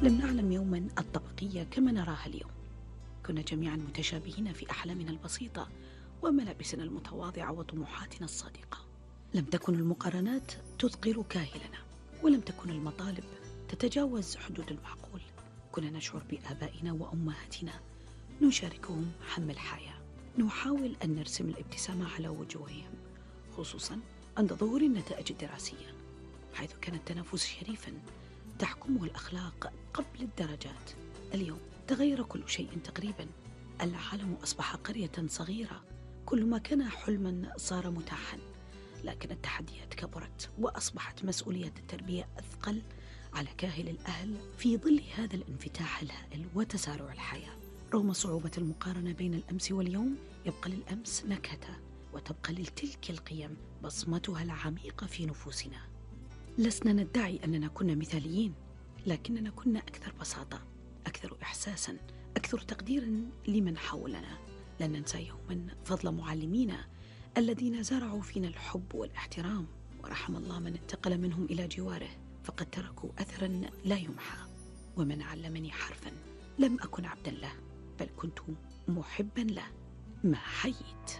لم نعلم يوما الطبقية كما نراها اليوم. كنا جميعا متشابهين في أحلامنا البسيطة وملابسنا المتواضعة وطموحاتنا الصادقة. لم تكن المقارنات تثقل كاهلنا، ولم تكن المطالب تتجاوز حدود المعقول. كنا نشعر بآبائنا وأمهاتنا، نشاركهم هم الحياة، نحاول أن نرسم الابتسامة على وجوههم، خصوصا عند ظهور النتائج الدراسية، حيث كان التنافس شريفا تحكمه الأخلاق قبل الدرجات. اليوم تغير كل شيء تقريبا. العالم أصبح قرية صغيرة، كل ما كان حلما صار متاحا، لكن التحديات كبرت وأصبحت مسؤولية التربية أثقل على كاهل الأهل في ظل هذا الانفتاح الهائل وتسارع الحياة. رغم صعوبة المقارنة بين الأمس واليوم، يبقى للأمس نكهته، وتبقى لتلك القيم بصمتها العميقة في نفوسنا. لسنا ندعي أننا كنا مثاليين، لكننا كنا أكثر بساطة، أكثر إحساسا، أكثر تقديرا لمن حولنا. لن ننسى يوما فضل معلمينا الذين زرعوا فينا الحب والاحترام، ورحم الله من انتقل منهم إلى جواره، فقد تركوا أثرا لا يمحى. ومن علمني حرفا لم أكن عبدا له، بل كنت محبا له ما حييت.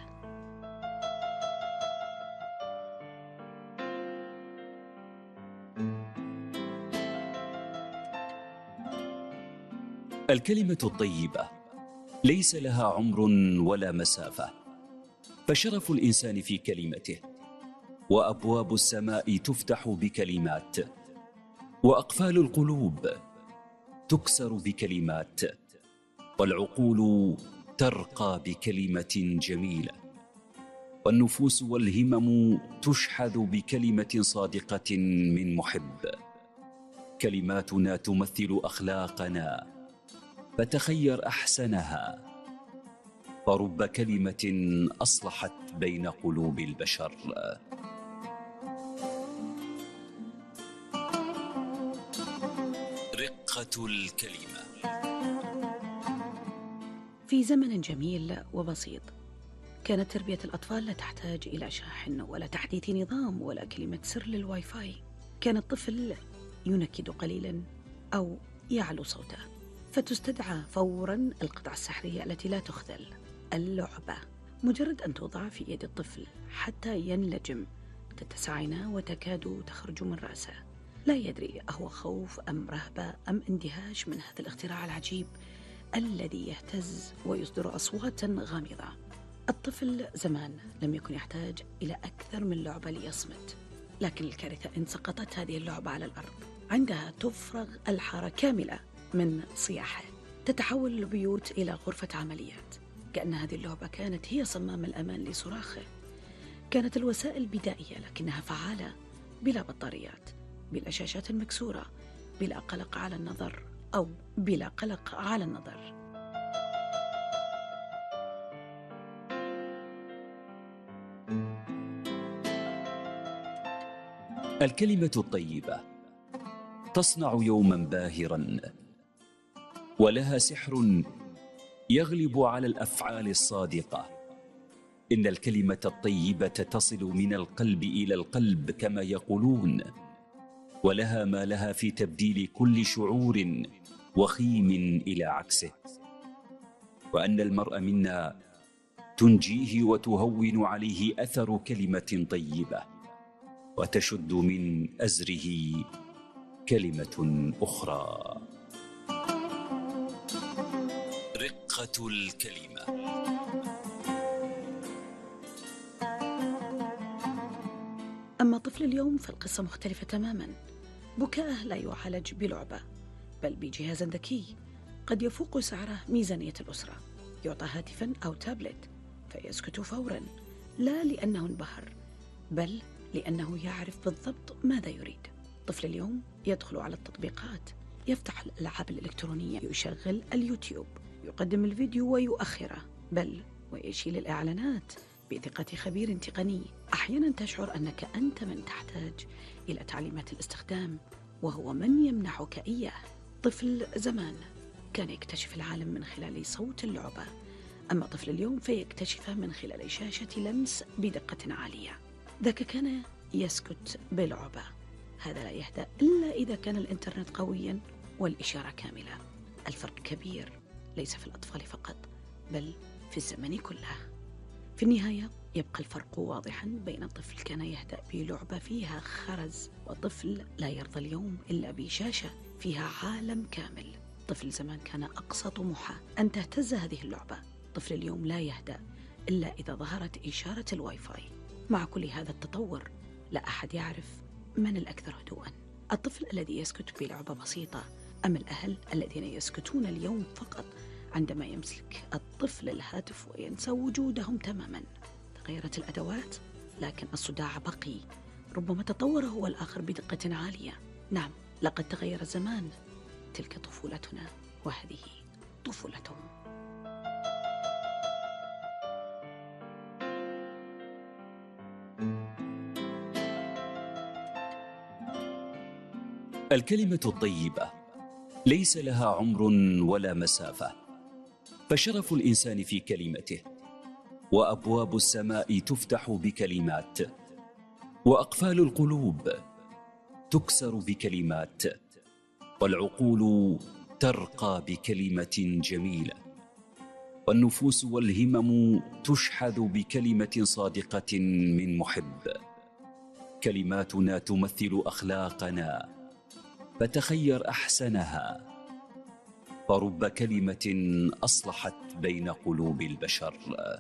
الكلمة الطيبة ليس لها عمر ولا مسافة، فشرف الإنسان في كلمته، وأبواب السماء تفتح بكلمات، وأقفال القلوب تكسر بكلمات، والعقول ترقى بكلمة جميلة، والنفوس والهمم تشحذ بكلمة صادقة من محب. كلماتنا تمثل أخلاقنا، فتخير أحسنها، فرب كلمة أصلحت بين قلوب البشر. رقة الكلمة. في زمن جميل وبسيط كانت تربية الأطفال لا تحتاج إلى شاحن ولا تحديث نظام ولا كلمة سر للواي فاي. كان الطفل ينكد قليلا أو يعلو صوته، فتستدعى فورا القطعة السحرية التي لا تخذل، اللعبة. مجرد أن توضع في يد الطفل حتى ينلجم، تتسع عيناه وتكاد تخرج من رأسه. لا يدري أهو خوف أم رهبة أم اندهاش من هذا الاختراع العجيب الذي يهتز ويصدر أصواتا غامضة. الطفل زمان لم يكن يحتاج إلى أكثر من لعبة ليصمت، لكن الكارثة إن سقطت هذه اللعبة على الأرض، عندها تفرغ الحارة كاملة من صياحه، تتحول البيوت إلى غرفة عمليات، كأن هذه اللعبة كانت هي صمام الأمان لصراخه. كانت الوسائل بدائية لكنها فعالة، بلا بطاريات، بلا شاشات مكسورة، بلا قلق على النظر أو بلا قلق على النظر. الكلمة الطيبة تصنع يوما باهرا، ولها سحر يغلب على الأفعال الصادقة. إن الكلمة الطيبة تصل من القلب إلى القلب كما يقولون، ولها ما لها في تبديل كل شعور وخيم إلى عكسه، وأن المرء منا تنجيه وتهون عليه أثر كلمة طيبة، وتشد من أزره كلمة أخرى. رقة الكلمة. أما طفل اليوم فالقصة مختلفة تماما. بكاءه لا يعالج بلعبة، بل بجهاز ذكي قد يفوق سعره ميزانية الأسرة. يعطى هاتفا أو تابلت فيسكت فورا، لا لأنه انبهر، بل لأنه يعرف بالضبط ماذا يريد. طفل اليوم يدخل على التطبيقات، يفتح الألعاب الإلكترونية، يشغل اليوتيوب، يقدم الفيديو ويؤخره، بل ويشيل الإعلانات بثقة خبير تقني. أحيانا تشعر أنك أنت من تحتاج إلى تعليمات الاستخدام، وهو من يمنحك إياه. طفل زمان كان يكتشف العالم من خلال صوت اللعبة، أما طفل اليوم فيكتشفه من خلال شاشة لمس بدقة عالية. ذاك كان يسكت بلعبة، هذا لا يهدأ إلا إذا كان الإنترنت قويا والإشارة كاملة. الفرق كبير، ليس في الأطفال فقط بل في الزمن كله. في النهاية يبقى الفرق واضحا بين طفل كان يهدأ بلعبة فيها خرز وطفل لا يرضى اليوم إلا بشاشة فيها عالم كامل. طفل زمان كان أقصى طموحه أن تهتز هذه اللعبة، طفل اليوم لا يهدأ إلا إذا ظهرت إشارة الواي فاي. مع كل هذا التطور لا أحد يعرف من الأكثر هدوءا، الطفل الذي يسكت بلعبة بسيطة أم الأهل الذين يسكتون اليوم فقط عندما يمسك الطفل الهاتف وينسى وجودهم تماما. تغيرت الأدوات لكن الصداع بقي، ربما تطور هو الآخر بدقة عالية. نعم، لقد تغير الزمان، تلك طفولتنا وهذه طفولتهم. الكلمة الطيبة ليس لها عمر ولا مسافة، فشرف الإنسان في كلمته، وأبواب السماء تفتح بكلمات، وأقفال القلوب تكسر بكلمات، والعقول ترقى بكلمة جميلة، والنفوس والهمم تشحذ بكلمة صادقة من محب. كلماتنا تمثل أخلاقنا، فتخير أحسنها، فرب كلمة أصلحت بين قلوب البشر.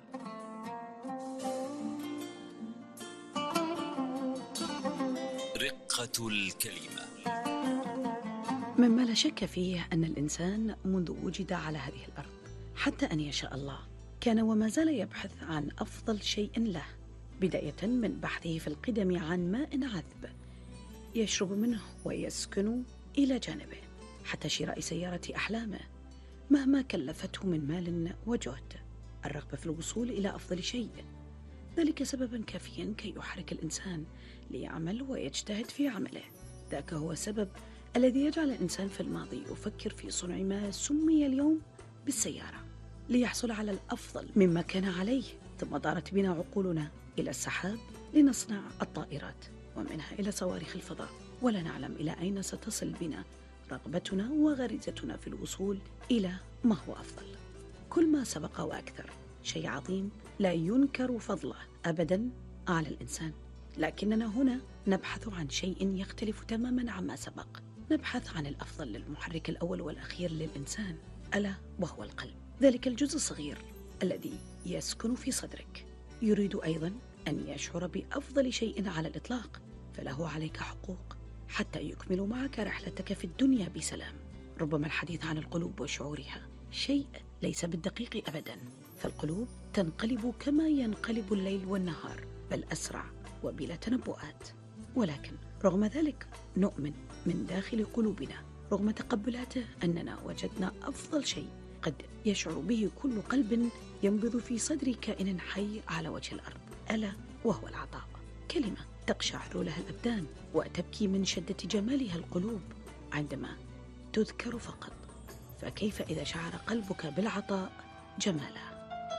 رقة الكلمة. مما لا شك فيه أن الإنسان منذ وجد على هذه الأرض حتى أن يشاء الله كان وما زال يبحث عن أفضل شيء له، بداية من بحثه في القدم عن ماء عذب يشرب منه ويسكن إلى جانبه، حتى شراء سيارة أحلامه مهما كلفته من مال وجهد. الرغبة في الوصول إلى أفضل شيء، ذلك سببا كافيا كي يحرك الإنسان ليعمل ويجتهد في عمله. ذاك هو السبب الذي يجعل الإنسان في الماضي يفكر في صنع ما سمي اليوم بالسيارة ليحصل على الأفضل مما كان عليه. ثم دارت بنا عقولنا إلى السحاب لنصنع الطائرات، ومنها إلى صواريخ الفضاء، ولا نعلم إلى أين ستصل بنا رغبتنا وغريزتنا في الوصول إلى ما هو أفضل. كل ما سبق وأكثر شيء عظيم لا ينكر فضله أبدا على الإنسان، لكننا هنا نبحث عن شيء يختلف تماما عما سبق. نبحث عن الأفضل للمحرك الأول والأخير للإنسان، ألا وهو القلب، ذلك الجزء الصغير الذي يسكن في صدرك. يريد أيضا أن يشعر بأفضل شيء على الإطلاق، فله عليك حقوق حتى يكمل معك رحلتك في الدنيا بسلام. ربما الحديث عن القلوب وشعورها شيء ليس بالدقيق أبدا، فالقلوب تنقلب كما ينقلب الليل والنهار، بل أسرع وبلا تنبؤات. ولكن رغم ذلك نؤمن من داخل قلوبنا رغم تقبلاته أننا وجدنا أفضل شيء قد يشعر به كل قلب ينبض في صدر كائن حي على وجه الأرض، ألا وهو العطاء. كلمة تقشعر لها الأبدان وتبكي من شدة جمالها القلوب عندما تذكر فقط، فكيف إذا شعر قلبك بالعطاء جمالها؟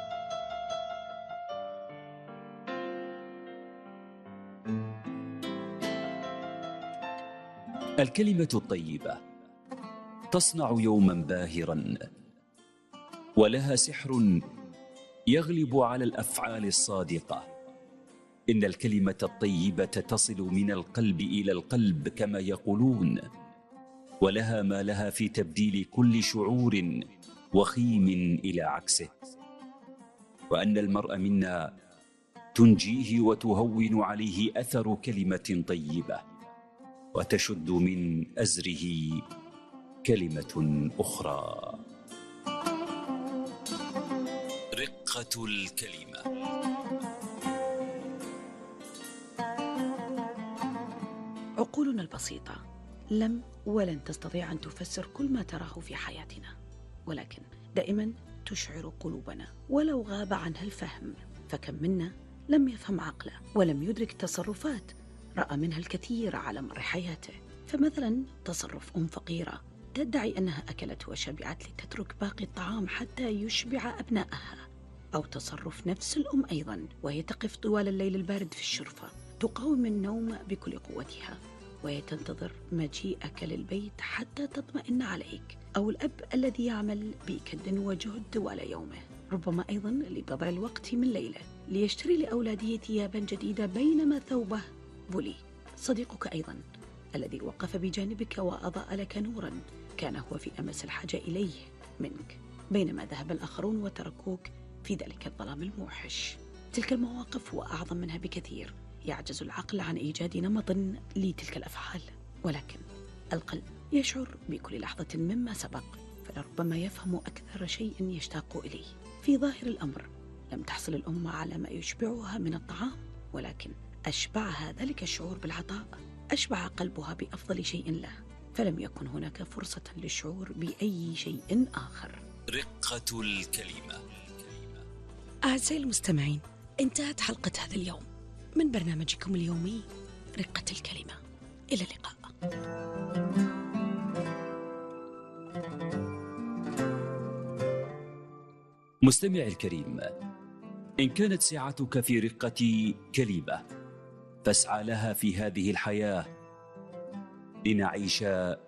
الكلمة الطيبة تصنع يوما باهرا، ولها سحر يغلب على الأفعال الصادقة. إن الكلمة الطيبة تصل من القلب إلى القلب كما يقولون، ولها ما لها في تبديل كل شعور وخيم إلى عكسه، وأن المرء منا تنجيه وتهون عليه أثر كلمة طيبة، وتشد من أزره كلمة أخرى. رقة الكلمة. عقولنا البسيطة لم ولن تستطيع أن تفسر كل ما تراه في حياتنا، ولكن دائما تشعر قلوبنا ولو غاب عنها الفهم. فكم منا لم يفهم عقله ولم يدرك تصرفات رأى منها الكثير على مر حياته. فمثلا تصرف فقيرة تدعي أنها أكلت وشبعت لتترك باقي الطعام حتى يشبع أبنائها، أو تصرف نفس الأم أيضا وهي تقف طوال الليل البارد في الشرفة تقاوم النوم بكل قوتها وهي تنتظر مجيئك للبيت حتى تطمئن عليك، أو الأب الذي يعمل بكد وجهد طوال يومه، ربما أيضا لبضع الوقت من ليله ليشتري لأولاده ثيابا جديدة بينما ثوبه بلي. صديقك أيضا الذي وقف بجانبك وأضاء لك نورا كان هو في أمس الحاجة إليه منك، بينما ذهب الآخرون وتركوك في ذلك الظلام الموحش. تلك المواقف وأعظم منها بكثير يعجز العقل عن إيجاد نمط لتلك الأفعال، ولكن القلب يشعر بكل لحظة مما سبق، فلربما يفهم أكثر شيء يشتاق إليه. في ظاهر الأمر لم تحصل الأمة على ما يشبعها من الطعام، ولكن أشبعها ذلك الشعور بالعطاء، أشبع قلبها بأفضل شيء له، فلم يكن هناك فرصة للشعور بأي شيء آخر. رقة الكلمة. أعزائي المستمعين، انتهت حلقة هذا اليوم من برنامجكم اليومي رقة الكلمة. إلى اللقاء. مستمع الكريم، إن كانت سعتك في رقة كلمة فاسعى لها في هذه الحياة لنعيش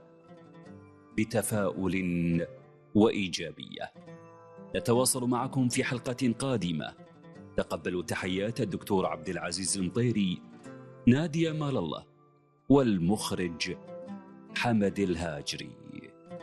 بتفاؤل وإيجابية. نتواصل معكم في حلقة قادمة. تقبلوا تحيات الدكتور عبد العزيز المطيري، نادية مال الله، والمخرج حمد الهاجري.